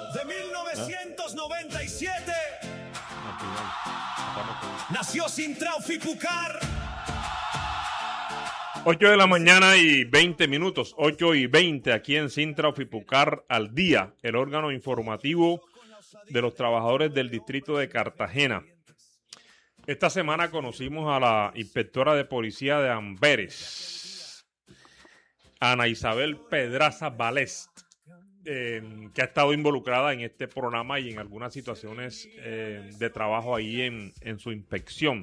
de 1997 nació Sintraufipucar. 8 de la mañana y 20 minutos, 8 y 20 aquí en Sintraufipucar al día, el órgano informativo de los trabajadores del distrito de Cartagena. Esta semana conocimos a la inspectora de policía de Amberes, Ana Isabel Pedraza Balest, que ha estado involucrada en este programa y en algunas situaciones de trabajo ahí en su inspección.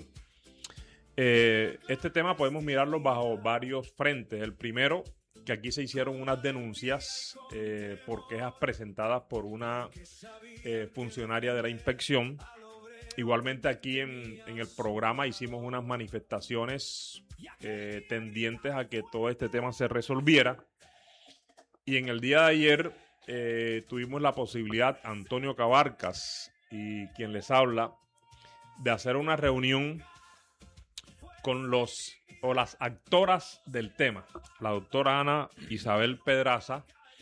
Este tema podemos mirarlo bajo varios frentes. El primero, que aquí se hicieron unas denuncias por quejas presentadas por una funcionaria de la inspección. Igualmente aquí en el programa hicimos unas manifestaciones tendientes a que todo este tema se resolviera. Y en el día de ayer tuvimos la posibilidad, Antonio Cabarcas y quien les habla, de hacer una reunión con las actoras del tema, la doctora Ana Isabel Pedraza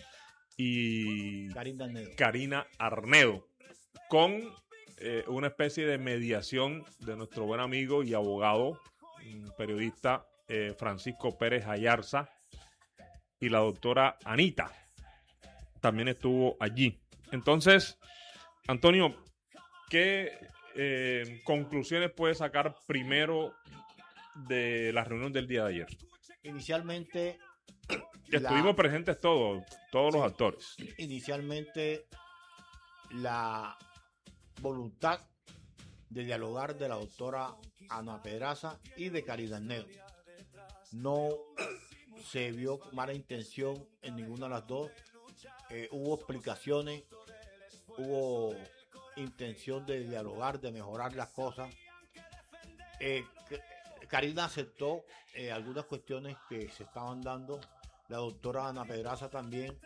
y Karina Arnedo, con una especie de mediación de nuestro buen amigo y abogado, periodista Francisco Pérez Ayarza, y la doctora Anita también estuvo allí. Entonces, Antonio, ¿qué conclusiones puedes sacar primero de la reunión del día de ayer? Inicialmente estuvimos presentes todos los actores. Inicialmente la voluntad de dialogar de la doctora Ana Pedraza y de Karina Arnedo. No se vio mala intención en ninguna de las dos. Hubo explicaciones, hubo intención de dialogar, de mejorar las cosas. Karina aceptó algunas cuestiones que se estaban dando. La doctora Ana Pedraza también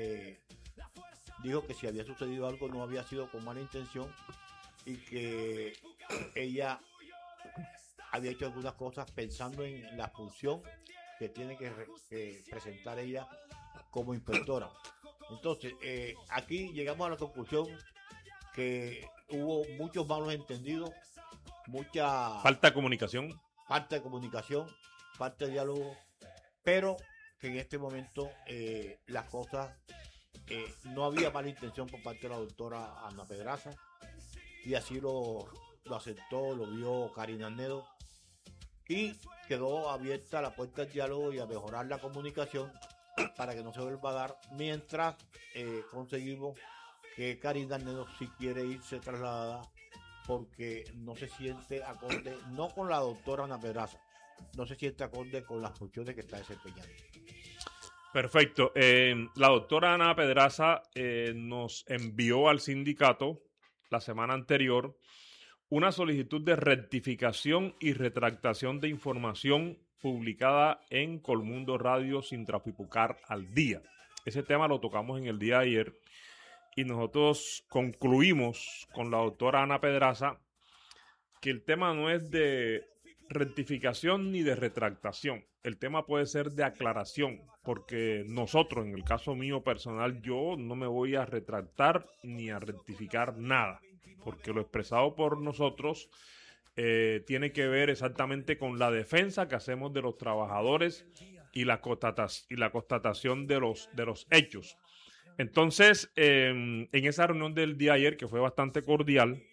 dijo que si había sucedido algo no había sido con mala intención y que ella había hecho algunas cosas pensando en la función que tiene que presentar ella como inspectora. Entonces, aquí llegamos a la conclusión que hubo muchos malos entendidos, mucha falta de comunicación, falta de diálogo, pero que en este momento las cosas, no había mala intención por parte de la doctora Ana Pedraza, y así lo aceptó, lo vio Karina Arnedo, y quedó abierta la puerta al diálogo y a mejorar la comunicación para que no se vuelva a dar, mientras conseguimos que Karina Arnedo sí quiere irse trasladada porque no se siente acorde, no con la doctora Ana Pedraza, no se siente acorde con las funciones que está desempeñando. Perfecto. La doctora Ana Pedraza nos envió al sindicato la semana anterior una solicitud de rectificación y retractación de información publicada en Colmundo Radio Sintraufipucar al día. Ese tema lo tocamos en el día de ayer y nosotros concluimos con la doctora Ana Pedraza que el tema no es de rectificación ni de retractación. El tema puede ser de aclaración, porque nosotros, en el caso mío personal, yo no me voy a retractar ni a rectificar nada, porque lo expresado por nosotros tiene que ver exactamente con la defensa que hacemos de los trabajadores y la constatación de los hechos. Entonces, en esa reunión del día de ayer, que fue bastante cordial,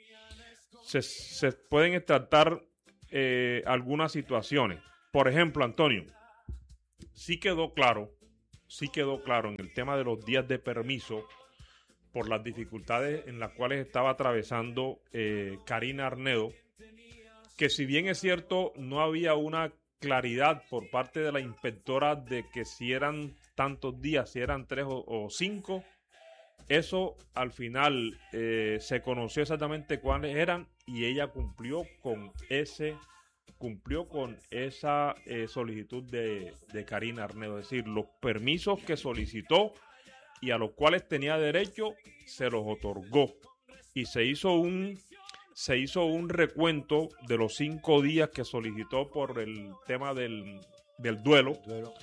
se pueden tratar algunas situaciones. Por ejemplo, Antonio, sí quedó claro en el tema de los días de permiso por las dificultades en las cuales estaba atravesando Karina Arnedo, que si bien es cierto, no había una claridad por parte de la inspectora de que si eran tantos días, si eran 3 o 5, eso al final se conoció exactamente cuáles eran y ella cumplió con esa solicitud de Karina Arnedo, es decir, los permisos que solicitó y a los cuales tenía derecho se los otorgó, y se hizo un recuento de los 5 días que solicitó por el tema del duelo,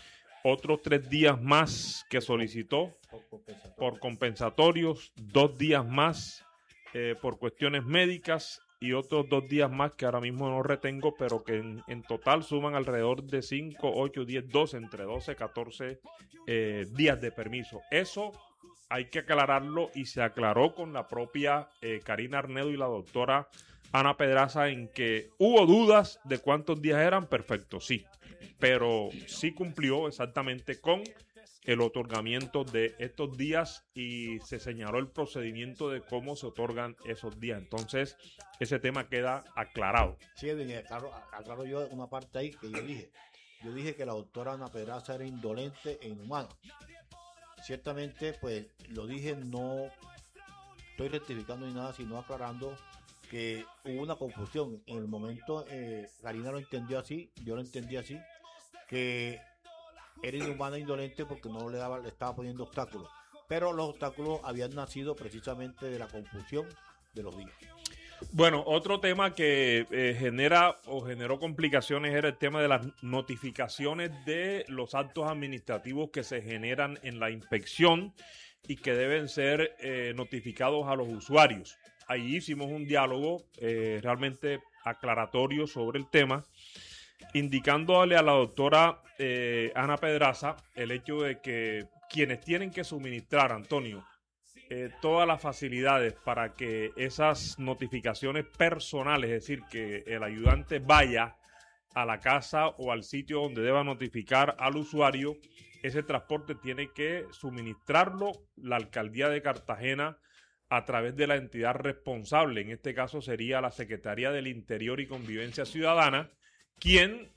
otros 3 días más que solicitó por compensatorios, 2 días más por cuestiones médicas y otros 2 días más que ahora mismo no retengo, pero que en total suman alrededor de 5, 8, 10, 12, entre 12, 14 días de permiso. Eso hay que aclararlo y se aclaró con la propia Karina Arnedo y la doctora Ana Pedraza en que hubo dudas de cuántos días eran. Perfecto, sí, pero sí cumplió exactamente con el otorgamiento de estos días y se señaló el procedimiento de cómo se otorgan esos días. Entonces, ese tema queda aclarado. Sí, aclaro yo una parte ahí que yo dije. Yo dije que la doctora Ana Pedraza era indolente e inhumana. Ciertamente, pues lo dije, no estoy rectificando ni nada, sino aclarando que hubo una confusión. En el momento, Karina lo entendió así, yo lo entendí así, que era inhumana e indolente porque no le estaba poniendo obstáculos. Pero los obstáculos habían nacido precisamente de la confusión de los días. Bueno, otro tema que generó complicaciones era el tema de las notificaciones de los actos administrativos que se generan en la inspección y que deben ser notificados a los usuarios. Ahí hicimos un diálogo realmente aclaratorio sobre el tema, indicándole a la doctora Ana Pedraza el hecho de que quienes tienen que suministrar, Antonio, todas las facilidades para que esas notificaciones personales, es decir, que el ayudante vaya a la casa o al sitio donde deba notificar al usuario, ese transporte tiene que suministrarlo la alcaldía de Cartagena a través de la entidad responsable. En este caso sería la Secretaría del Interior y Convivencia Ciudadana, quien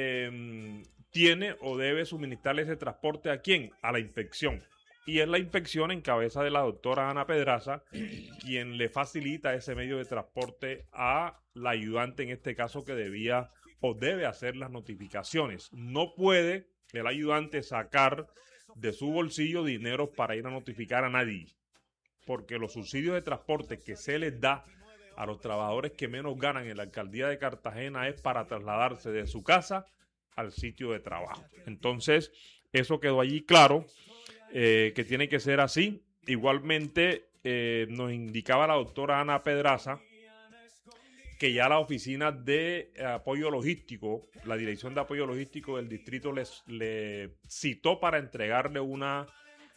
tiene o debe suministrarle ese transporte ¿a quién? A la inspección. Y es la inspección en cabeza de la doctora Ana Pedraza quien le facilita ese medio de transporte a la ayudante, en este caso, que debía o debe hacer las notificaciones. No puede el ayudante sacar de su bolsillo dinero para ir a notificar a nadie, porque los subsidios de transporte que se les da a los trabajadores que menos ganan en la alcaldía de Cartagena es para trasladarse de su casa al sitio de trabajo. Entonces, eso quedó allí claro, que tiene que ser así. Igualmente, nos indicaba la doctora Ana Pedraza que ya la oficina de apoyo logístico, la dirección de apoyo logístico del distrito le citó para entregarle una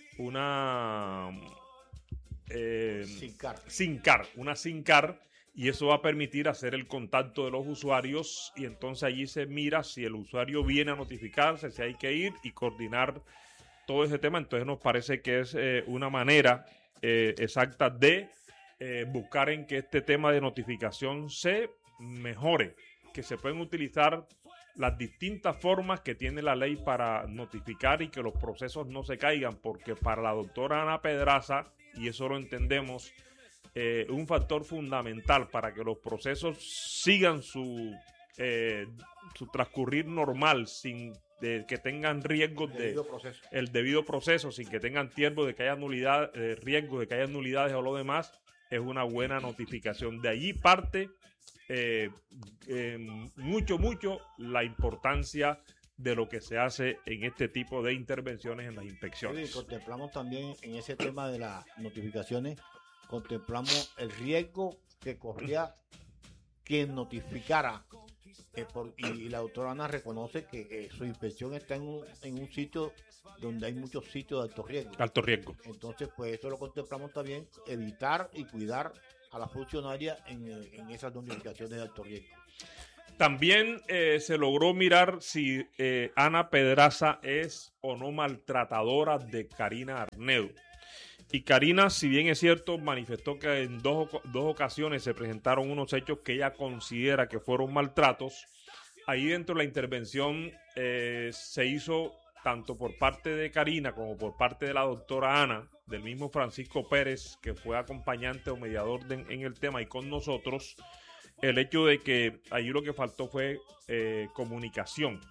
SIM card, y eso va a permitir hacer el contacto de los usuarios y entonces allí se mira si el usuario viene a notificarse, si hay que ir y coordinar todo ese tema. Entonces nos parece que es una manera exacta de buscar en que este tema de notificación se mejore, que se pueden utilizar las distintas formas que tiene la ley para notificar y que los procesos no se caigan, porque para la doctora Ana Pedraza, y eso lo entendemos, un factor fundamental para que los procesos sigan su transcurrir normal, sin que tengan riesgos el debido proceso, sin que tengan tiempo de que haya riesgos de que haya nulidades o lo demás, es una buena notificación. De allí parte mucho la importancia de lo que se hace en este tipo de intervenciones en las inspecciones. Sí, contemplamos también en ese tema de las notificaciones, contemplamos el riesgo que corría quien notificara, y la doctora Ana reconoce que su inspección está en un sitio donde hay muchos sitios de alto riesgo. Entonces, pues eso lo contemplamos también, evitar y cuidar a la funcionaria en esas notificaciones de alto riesgo. También se logró mirar si Ana Pedraza es o no maltratadora de Karina Arnedo. Y Karina, si bien es cierto, manifestó que en dos ocasiones se presentaron unos hechos que ella considera que fueron maltratos. Ahí dentro de la intervención se hizo tanto por parte de Karina como por parte de la doctora Ana, del mismo Francisco Pérez, que fue acompañante o mediador en el tema, y con nosotros, el hecho de que allí lo que faltó fue comunicación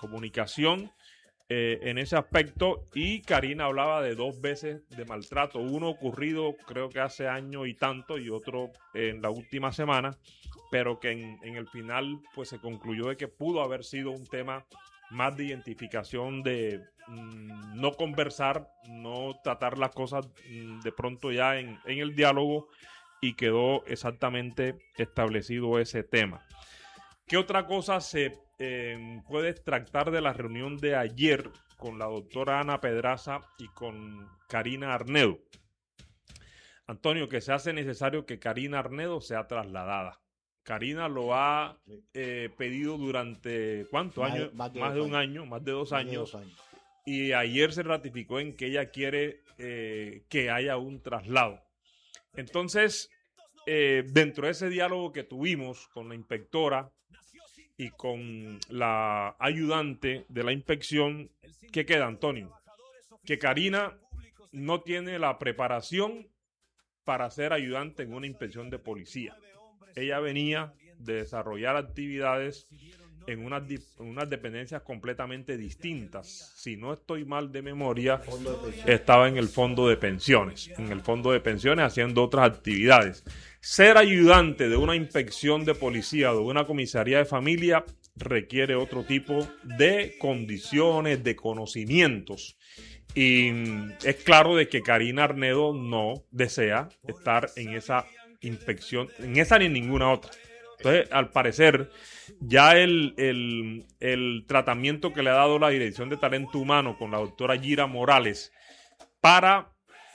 en ese aspecto, y Karina hablaba de 2 veces de maltrato, uno ocurrido creo que hace año y tanto y otro en la última semana, pero que en el final pues se concluyó de que pudo haber sido un tema más de identificación de no conversar, no tratar las cosas de pronto ya en el diálogo, y quedó exactamente establecido ese tema. ¿Qué otra cosa se puede extractar de la reunión de ayer con la doctora Ana Pedraza y con Karina Arnedo? Antonio, que se hace necesario que Karina Arnedo sea trasladada. Karina lo ha pedido durante ¿cuántos años? Más de 2 años. Más de 2 años. Y ayer se ratificó en que ella quiere que haya un traslado. Entonces, dentro de ese diálogo que tuvimos con la inspectora y con la ayudante de la inspección, ¿qué queda, Antonio? Que Karina no tiene la preparación para ser ayudante en una inspección de policía. Ella venía de desarrollar actividades en unas dependencias completamente distintas. Si no estoy mal de memoria, estaba en el fondo de pensiones. En el fondo de pensiones haciendo otras actividades. Ser ayudante de una inspección de policía o de una comisaría de familia requiere otro tipo de condiciones, de conocimientos. Y es claro de que Karina Arnedo no desea estar en esa inspección, en esa ni en ninguna otra. Entonces, al parecer, ya el tratamiento que le ha dado la Dirección de Talento Humano con la doctora Gira Morales para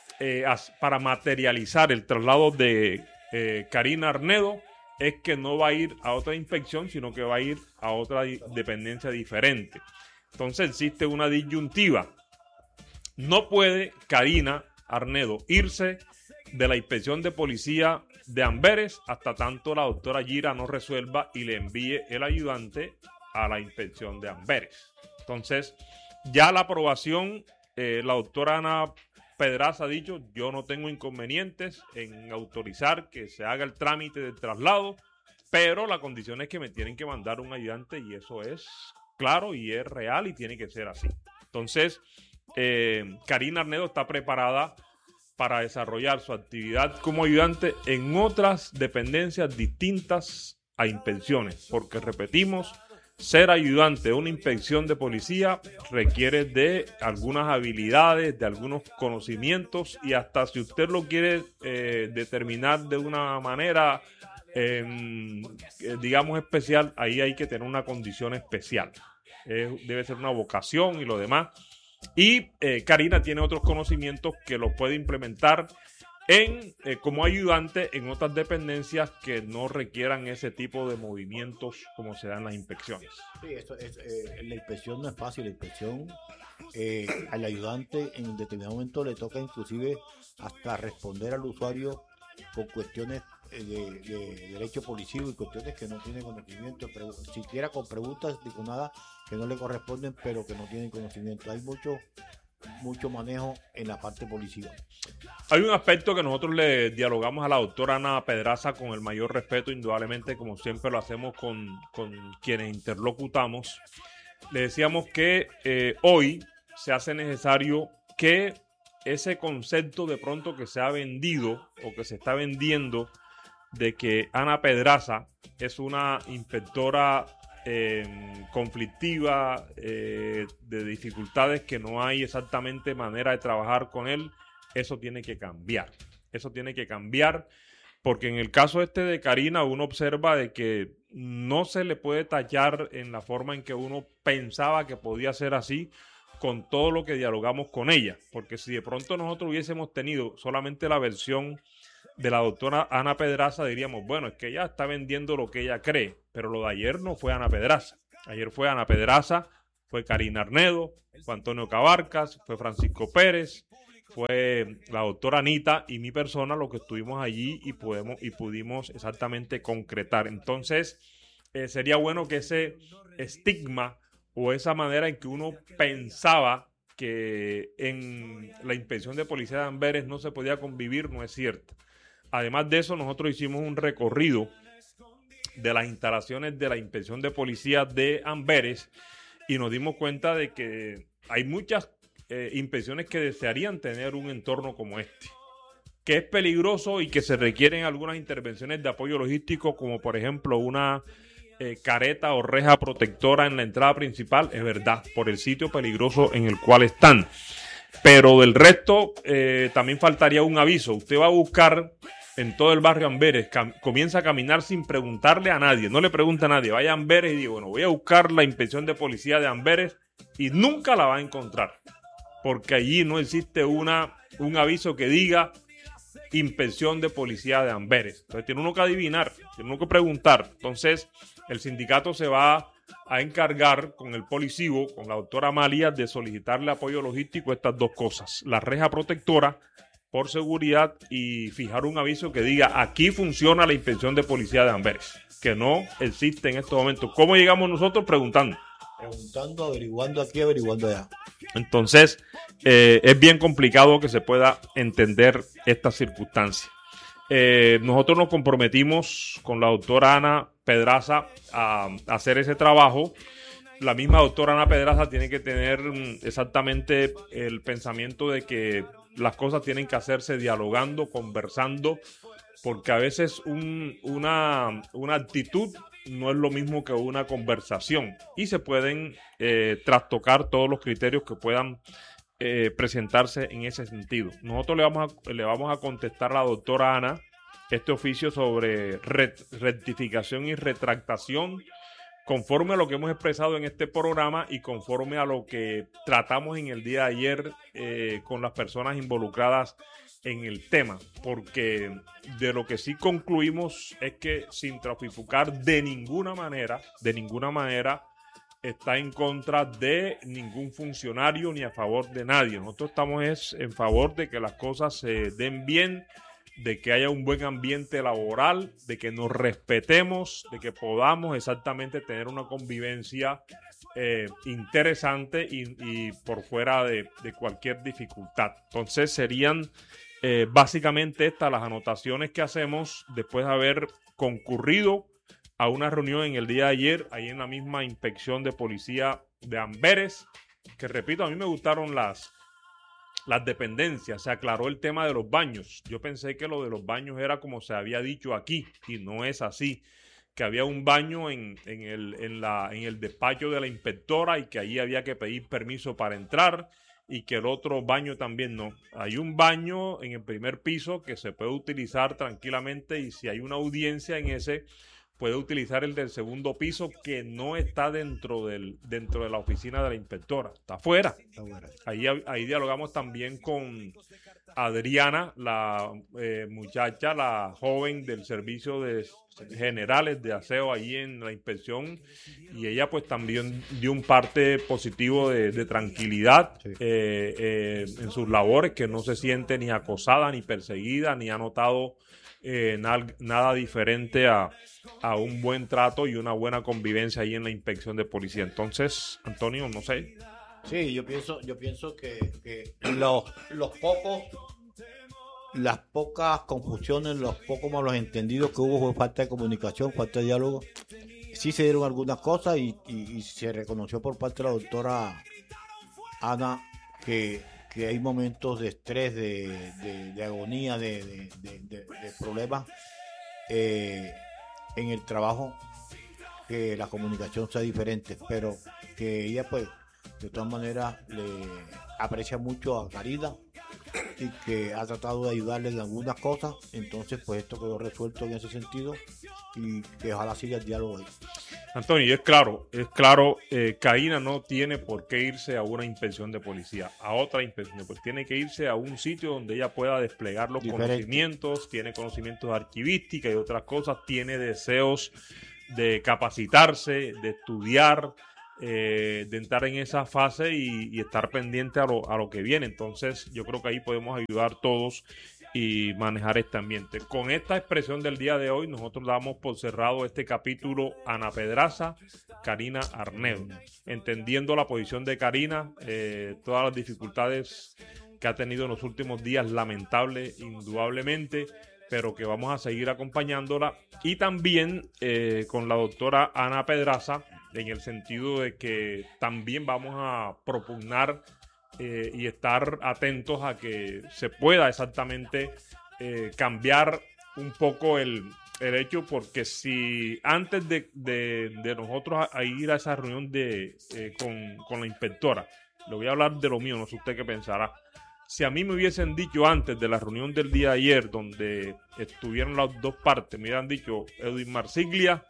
materializar el traslado de Karina Arnedo es que no va a ir a otra inspección, sino que va a ir a otra dependencia diferente. Entonces existe una disyuntiva. No puede Karina Arnedo irse de la inspección de policía de Amberes hasta tanto la doctora Gira no resuelva y le envíe el ayudante a la inspección de Amberes. Entonces, ya la aprobación, la doctora Ana Pedraza ha dicho, yo no tengo inconvenientes en autorizar que se haga el trámite del traslado, pero la condición es que me tienen que mandar un ayudante y eso es claro y es real y tiene que ser así. Entonces, Karina Arnedo está preparada para desarrollar su actividad como ayudante en otras dependencias distintas a inspecciones, porque repetimos, ser ayudante de una inspección de policía requiere de algunas habilidades, de algunos conocimientos y hasta si usted lo quiere determinar de una manera, digamos, especial, ahí hay que tener una condición especial. Debe ser una vocación y lo demás. Y Karina tiene otros conocimientos que los puede implementar como ayudante en otras dependencias que no requieran ese tipo de movimientos como se dan en las inspecciones. Sí, la inspección no es fácil. La inspección al ayudante en determinado momento le toca inclusive hasta responder al usuario con cuestiones de derecho policivo y cuestiones que no tiene conocimiento, pero siquiera con preguntas ni con nada que no le corresponden, pero que no tienen conocimiento. Hay mucho manejo en la parte policial. Hay un aspecto que nosotros le dialogamos a la doctora Ana Pedraza con el mayor respeto, indudablemente, como siempre lo hacemos con quienes interlocutamos. Le decíamos que hoy se hace necesario que ese concepto de pronto que se ha vendido o que se está vendiendo de que Ana Pedraza es una inspectora conflictiva, de dificultades, que no hay exactamente manera de trabajar con él, eso tiene que cambiar. Eso tiene que cambiar porque en el caso de Karina uno observa de que no se le puede tachar en la forma en que uno pensaba que podía ser así con todo lo que dialogamos con ella, porque si de pronto nosotros hubiésemos tenido solamente la versión de la doctora Ana Pedraza, diríamos, bueno, es que ella está vendiendo lo que ella cree, pero lo de ayer no fue Ana Pedraza. Ayer fue Ana Pedraza, fue Karina Arnedo, fue Antonio Cabarcas, fue Francisco Pérez, fue la doctora Anita y mi persona lo que estuvimos allí y pudimos exactamente concretar. Entonces, sería bueno que ese estigma o esa manera en que uno pensaba que en la inspección de policía de Amberes no se podía convivir, no es cierto. Además de eso, nosotros hicimos un recorrido de las instalaciones de la inspección de policía de Amberes y nos dimos cuenta de que hay muchas inspecciones que desearían tener un entorno como este, que es peligroso y que se requieren algunas intervenciones de apoyo logístico, como por ejemplo una careta o reja protectora en la entrada principal, es verdad, por el sitio peligroso en el cual están. Pero del resto, también faltaría un aviso. Usted va a buscar en todo el barrio Amberes, comienza a caminar sin preguntarle a nadie, no le pregunta a nadie, vaya a Amberes y diga, bueno, voy a buscar la inspección de policía de Amberes y nunca la va a encontrar, porque allí no existe un aviso que diga inspección de policía de Amberes. Entonces tiene uno que adivinar, tiene uno que preguntar. Entonces el sindicato se va a encargar con el policivo, con la doctora Amalia, de solicitarle apoyo logístico a estas dos cosas: la reja protectora por seguridad y fijar un aviso que diga aquí funciona la inspección de policía de Amberes, que no existe en estos momentos. ¿Cómo llegamos nosotros? Preguntando, averiguando aquí, averiguando allá. Entonces es bien complicado que se pueda entender esta circunstancia. Nosotros nos comprometimos con la doctora Ana Pedraza a hacer ese trabajo. La misma doctora Ana Pedraza tiene que tener exactamente el pensamiento de que las cosas tienen que hacerse dialogando, conversando, porque a veces una actitud no es lo mismo que una conversación y se pueden trastocar todos los criterios que puedan presentarse en ese sentido. Nosotros le vamos a contestar a la doctora Ana este oficio sobre rectificación y retractación, conforme a lo que hemos expresado en este programa y conforme a lo que tratamos en el día de ayer con las personas involucradas en el tema, porque de lo que sí concluimos es que Sintrafipucar de ninguna manera está en contra de ningún funcionario ni a favor de nadie. Nosotros estamos en favor de que las cosas se den bien, de que haya un buen ambiente laboral, de que nos respetemos, de que podamos exactamente tener una convivencia interesante y por fuera de cualquier dificultad. Entonces serían básicamente estas las anotaciones que hacemos después de haber concurrido a una reunión en el día de ayer, ahí en la misma inspección de policía de Amberes, que repito, a mí me gustaron las dependencias. Se aclaró el tema de los baños. Yo pensé que lo de los baños era como se había dicho aquí y no es así, que había un baño en el despacho de la inspectora y que allí había que pedir permiso para entrar y que el otro baño también no. Hay un baño en el primer piso que se puede utilizar tranquilamente y si hay una audiencia en ese, puede utilizar el del segundo piso que no está dentro de la oficina de la inspectora, está afuera. Ahí dialogamos también con Adriana, la muchacha, la joven del servicio de generales de aseo ahí en la inspección, y ella pues también dio un parte positivo de tranquilidad en sus labores, que no se siente ni acosada ni perseguida ni ha notado nada diferente a un buen trato y una buena convivencia ahí en la inspección de policía. Entonces, Antonio, no sé. Sí, yo pienso que las pocas confusiones, los pocos malos entendidos que hubo fue falta de comunicación, falta de diálogo. Sí se dieron algunas cosas y se reconoció por parte de la doctora Ana que hay momentos de estrés, de agonía, de problemas en el trabajo, que la comunicación sea diferente, pero que ella pues de todas maneras le aprecia mucho a Karina y que ha tratado de ayudarle en algunas cosas. Entonces pues esto quedó resuelto en ese sentido y que ojalá siga el diálogo ahí. Antonio, es claro, Karina no tiene por qué irse a una inspección de policía, a otra inspección, pues tiene que irse a un sitio donde ella pueda desplegar los conocimientos, tiene conocimientos de archivística y otras cosas, tiene deseos de capacitarse, de estudiar, de entrar en esa fase y estar pendiente a lo que viene. Entonces yo creo que ahí podemos ayudar todos y manejar este ambiente. Con esta expresión del día de hoy, nosotros damos por cerrado este capítulo Ana Pedraza, Karina Arnedo, entendiendo la posición de Karina, todas las dificultades que ha tenido en los últimos días, lamentable indudablemente, pero que vamos a seguir acompañándola, y también con la doctora Ana Pedraza, en el sentido de que también vamos a propugnar y estar atentos a que se pueda exactamente cambiar un poco el hecho, porque si antes de nosotros a ir a esa reunión con la inspectora, le voy a hablar de lo mío, no sé usted qué pensará. Si a mí me hubiesen dicho antes de la reunión del día de ayer, donde estuvieron las dos partes, me hubieran dicho, Edwin Marsiglia,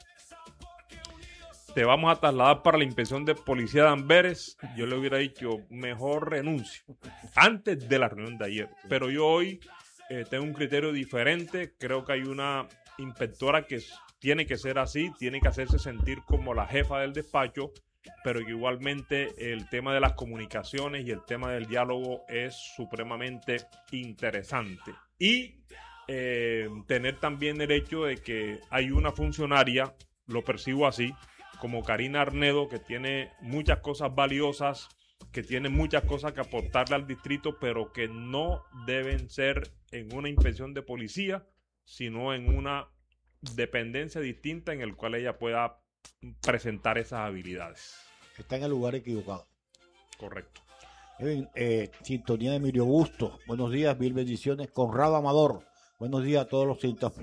te vamos a trasladar para la inspección de policía de Amberes, yo le hubiera dicho, mejor renuncio, antes de la reunión de ayer. Pero yo hoy tengo un criterio diferente, creo que hay una inspectora que tiene que ser así, tiene que hacerse sentir como la jefa del despacho, pero que igualmente el tema de las comunicaciones y el tema del diálogo es supremamente interesante. Y tener también el hecho de que hay una funcionaria, lo percibo así, como Karina Arnedo, que tiene muchas cosas valiosas, que tiene muchas cosas que aportarle al distrito, pero que no deben ser en una inspección de policía, sino en una dependencia distinta en el cual ella pueda presentar esas habilidades. Está en el lugar equivocado. Correcto. Sintonía de Emilio Busto. Buenos días, mil bendiciones. Conrado Amador. Buenos días a todos los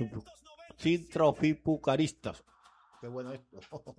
sintrafipucaristas. Qué bueno esto.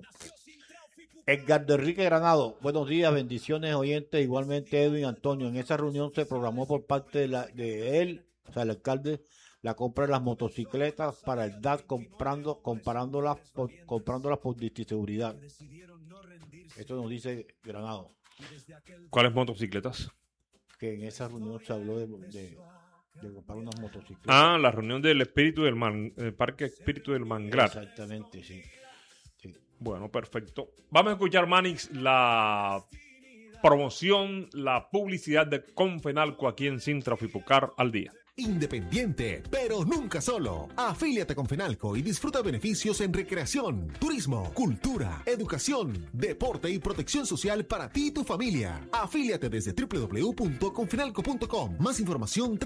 Edgar de Enrique Granado. Buenos días, bendiciones oyentes. Igualmente Edwin Antonio. En esa reunión se programó por parte de él, o sea, el alcalde, la compra de las motocicletas para el DAT, comprándolas por distribuidad. Esto nos dice Granado. ¿Cuáles motocicletas? Que en esa reunión se habló de comprar unas motocicletas. Ah, la reunión del Espíritu del Parque Espíritu del Manglar. Exactamente, sí. Bueno, perfecto. Vamos a escuchar, Manix, la promoción, la publicidad de Confenalco aquí en Sintra Fipucar al día. Independiente, pero nunca solo. Afíliate con Fenalco y disfruta beneficios en recreación, turismo, cultura, educación, deporte y protección social para ti y tu familia. Afíliate desde www.confenalco.com. Más información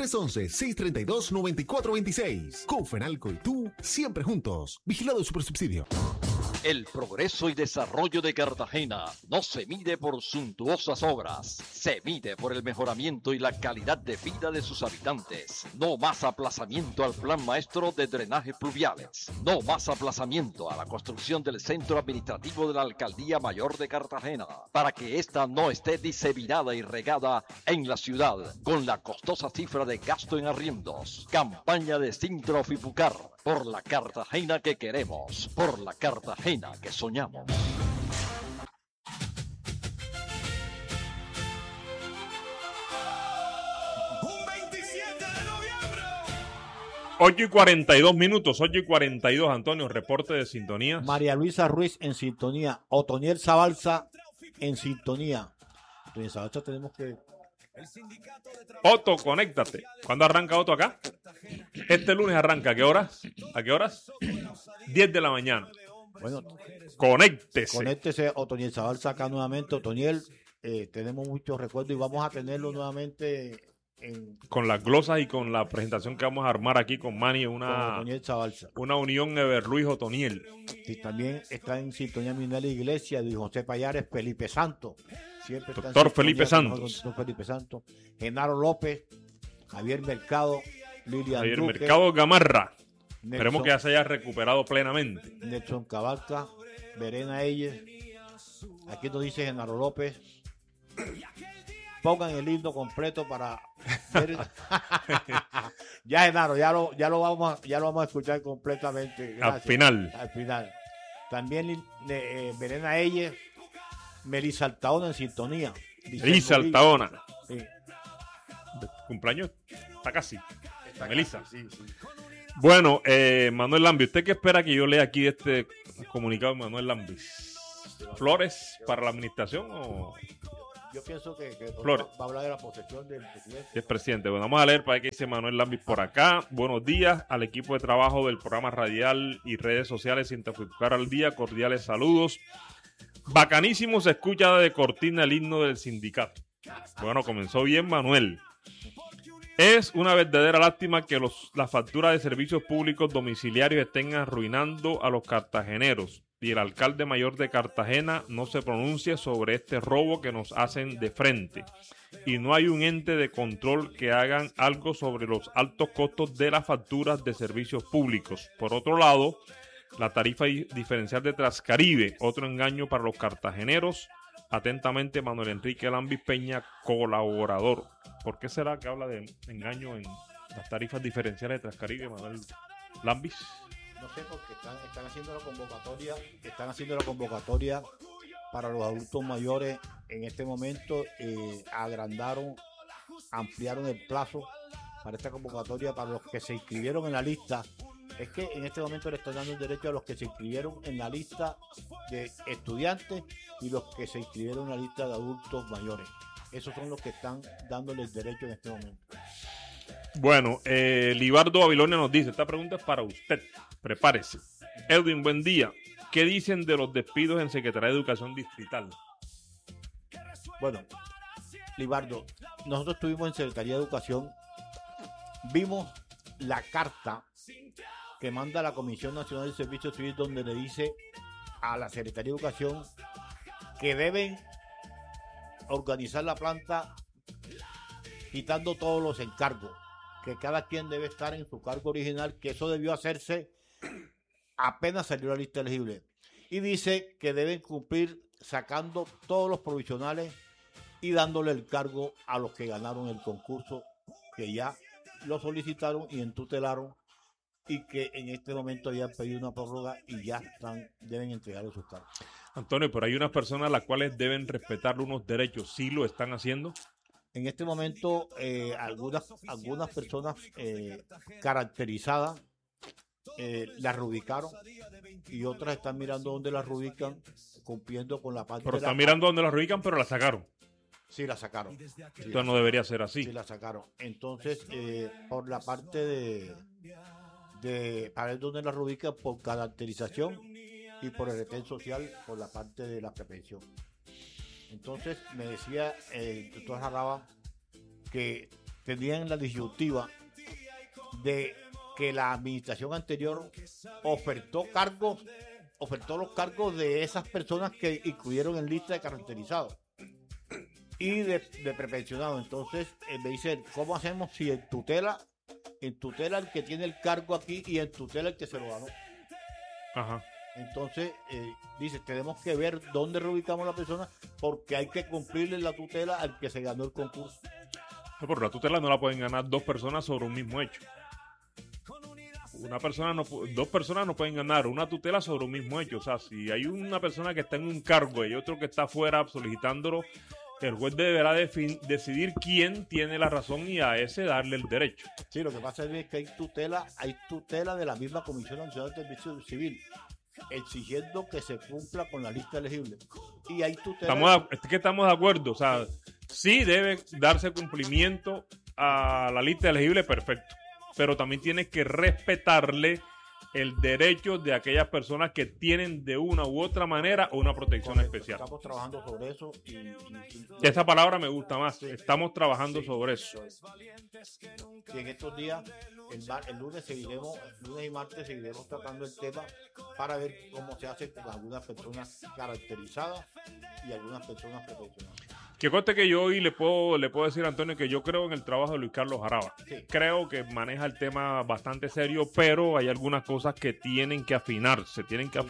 311-632-9426. Confenalco y tú, siempre juntos. Vigilado Supersubsidio. El progreso y desarrollo de Cartagena no se mide por suntuosas obras, se mide por el mejoramiento y la calidad de vida de sus habitantes. No más aplazamiento al plan maestro de drenajes pluviales. No más aplazamiento a la construcción del centro administrativo de la Alcaldía Mayor de Cartagena, para que ésta no esté diseminada y regada en la ciudad con la costosa cifra de gasto en arriendos. Campaña de Sintra Fipucar. Por la Cartagena que queremos, por la Cartagena que soñamos. Un 27 de noviembre. 8:42, 8:42, Antonio, reporte de sintonía. María Luisa Ruiz en sintonía. Otoniel Zabalza en sintonía. Otoniel Zabalza tenemos que... Otto, conéctate. ¿Cuándo arranca Otto acá? Este lunes arranca. ¿A qué horas? ¿A qué horas? 10 de la mañana. Bueno, conéctese. Otoniel Zabalza acá nuevamente. Otoniel, tenemos muchos recuerdos y vamos a tenerlo nuevamente con las glosas y con la presentación que vamos a armar aquí con Manny, una unión Everluis Otoniel. Y también está en sintonía Minel Iglesia, de José Payares, Felipe Santos. Doctor Felipe Santos. Genaro López, Javier Mercado, Lilian Javier Duque, Mercado Gamarra. Nelson, esperemos que ya se haya recuperado plenamente. Nelson Cabalca, Verena Eyes. Aquí nos dice Genaro López. Pongan el himno completo para ver. Ya, Genaro, ya lo vamos a escuchar completamente. Gracias. Al final. También Verena Eyes, Melissa Altaona en sintonía. Melissa Altaona. Sí. Cumpleaños está casi. Melissa. Sí. Bueno, Manuel Lambis, ¿usted qué espera que yo lea aquí este comunicado de Manuel Lambis? ¿Flores para la administración o...? Yo pienso que Flores va a hablar de la posesión del presidente. El presidente. Bueno, vamos a leer para ver qué dice Manuel Lambis por acá. Buenos días al equipo de trabajo del programa radial y redes sociales Sintra Fipucar al día. Cordiales saludos. Bacanísimo se escucha de cortina el himno del sindicato. Bueno, comenzó bien Manuel. Es una verdadera lástima que las facturas de servicios públicos domiciliarios estén arruinando a los cartageneros. y el alcalde mayor de Cartagena no se pronuncie sobre este robo que nos hacen de frente. Y no hay un ente de control que hagan algo sobre los altos costos de las facturas de servicios públicos. Por otro lado, la tarifa diferencial de Transcaribe, otro engaño para los cartageneros. Atentamente, Manuel Enrique Lambis Peña, colaborador. ¿Por qué será que habla de engaño en las tarifas diferenciales de Transcaribe, Manuel Lambis? No sé, porque están haciendo la convocatoria para los adultos mayores en este momento. Ampliaron el plazo para esta convocatoria para los que se inscribieron en la lista. Es que en este momento le están dando el derecho a los que se inscribieron en la lista de estudiantes y los que se inscribieron en la lista de adultos mayores. Esos son los que están dándole el derecho en este momento. Bueno, Libardo Babilonia nos dice, esta pregunta es para usted, prepárese. Edwin, buen día. ¿Qué dicen de los despidos en Secretaría de Educación Distrital? Bueno, Libardo, nosotros estuvimos en Secretaría de Educación, vimos la carta que manda la Comisión Nacional del Servicio Civil, donde le dice a la Secretaría de Educación que deben organizar la planta quitando todos los encargos, que cada quien debe estar en su cargo original, que eso debió hacerse apenas salió la lista elegible. Y dice que deben cumplir sacando todos los provisionales y dándole el cargo a los que ganaron el concurso, que ya lo solicitaron y entutelaron, y que en este momento habían pedido una prórroga y ya deben entregarle sus cargos. Antonio, pero hay unas personas a las cuales deben respetar unos derechos. ¿Sí lo están haciendo? En este momento, algunas personas caracterizadas las reubicaron y otras están mirando dónde las reubican, cumpliendo con la parte. Pero están mirando dónde las reubican, pero la sacaron. Sí, la sacaron. Entonces no debería ser así. Sí, la sacaron. Entonces, por la parte para ver dónde la reubican, por caracterización y por el retén social, por la parte de la prevención. Entonces, me decía el doctor Jarraba que tenían la disyuntiva de que la administración anterior ofertó los cargos de esas personas que incluyeron en lista de caracterizados y de prepensionados. Entonces, me dice, ¿cómo hacemos si en tutela el que tiene el cargo aquí y en tutela el que se lo ganó? Ajá. Entonces, dice, tenemos que ver dónde reubicamos a la persona porque hay que cumplirle la tutela al que se ganó el concurso. Por la tutela no la pueden ganar dos personas sobre un mismo hecho. Dos personas no pueden ganar una tutela sobre un mismo hecho. O sea, si hay una persona que está en un cargo y otro que está afuera solicitándolo, el juez deberá decidir quién tiene la razón y a ese darle el derecho. Sí, lo que pasa es que hay tutela de la misma Comisión Nacional de Servicio Civil, exigiendo que se cumpla con la lista elegible. Y hay tutela. Estamos de acuerdo. O sea, sí debe darse cumplimiento a la lista elegible, perfecto. Pero también tiene que respetarle el derecho de aquellas personas que tienen de una u otra manera una protección especial. Estamos trabajando sobre eso. Esa palabra me gusta más. Sí. Estamos trabajando sobre eso. Y en estos días, el lunes y martes seguiremos tratando el tema para ver cómo se hace con algunas personas caracterizadas y algunas personas profesionales. Que conste que yo hoy le puedo decir a Antonio que yo creo en el trabajo de Luis Carlos Jaraba. Sí. Creo que maneja el tema bastante serio, pero hay algunas cosas que tienen que afinarse.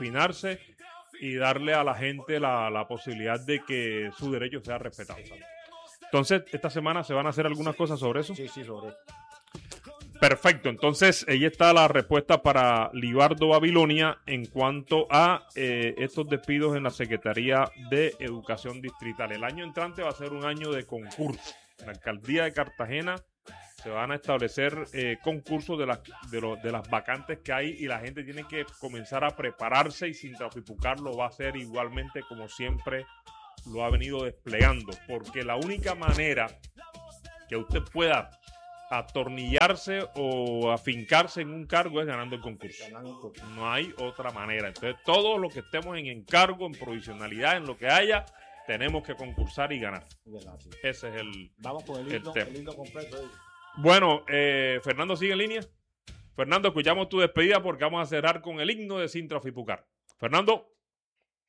Y darle a la gente la posibilidad de que su derecho sea respetado. Entonces, esta semana se van a hacer algunas cosas sobre eso. Sí, sobre eso. Perfecto, entonces ahí está la respuesta para Libardo Babilonia en cuanto a estos despidos en la Secretaría de Educación Distrital. El año entrante va a ser un año de concurso. En la Alcaldía de Cartagena se van a establecer concursos de las vacantes que hay y la gente tiene que comenzar a prepararse y Sintrafipucar lo va a hacer igualmente como siempre lo ha venido desplegando, porque la única manera que usted pueda atornillarse o afincarse en un cargo es ganando el concurso. No hay otra manera. Entonces, todos los que estemos en encargo, en provisionalidad, en lo que haya, tenemos que concursar y ganar. Ese es el Vamos con el himno completo. Bueno, Fernando sigue en línea. Fernando, escuchamos tu despedida porque vamos a cerrar con el himno de Sintrafipucar. Fernando.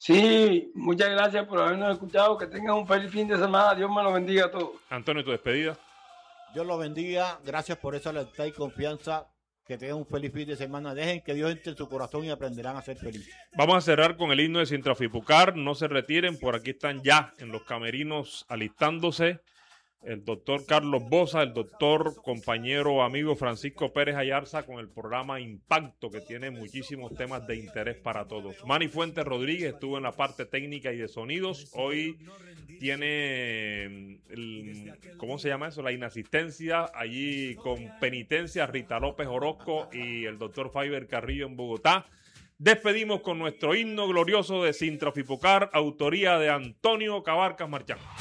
Sí, muchas gracias por habernos escuchado. Que tengan un feliz fin de semana. Dios me lo bendiga a todos. Antonio, tu despedida. Dios los bendiga. Gracias por esa lealtad y confianza. Que tengan un feliz fin de semana. Dejen que Dios entre en su corazón y aprenderán a ser felices. Vamos a cerrar con el himno de Sintrafipucar. No se retiren, por aquí están ya en los camerinos alistándose el doctor Carlos Boza, el doctor compañero amigo Francisco Pérez Ayarza con el programa Impacto, que tiene muchísimos temas de interés para todos. Manny Fuentes Rodríguez estuvo en la parte técnica y de sonidos. Hoy tiene ¿cómo se llama eso? La inasistencia allí con penitencia Rita López Orozco y el doctor Faiber Carrillo en Bogotá. Despedimos con nuestro himno glorioso de Sintrafipucar, autoría de Antonio Cabarcas Marchán.